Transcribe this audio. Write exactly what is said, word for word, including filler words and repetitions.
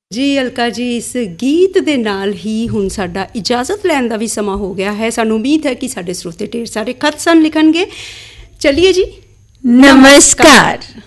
ਜੀ ਅਲਕਾ ਜੀ, ਇਸ ਗੀਤ ਦੇ ਨਾਲ ਹੀ ਹੁਣ ਸਾਡਾ ਇਜਾਜ਼ਤ ਲੈਣ ਦਾ ਵੀ ਸਮਾਂ ਹੋ ਗਿਆ ਹੈ। ਸਾਨੂੰ ਉਮੀਦ ਹੈ ਕਿ ਸਾਡੇ ਸਰੋਤੇ ਢੇਰ ਸਾਰੇ ਖਤ ਸਨ ਲਿਖਣਗੇ। ਚਲਿਏ ਜੀ, ਨਮਸਕਾਰ।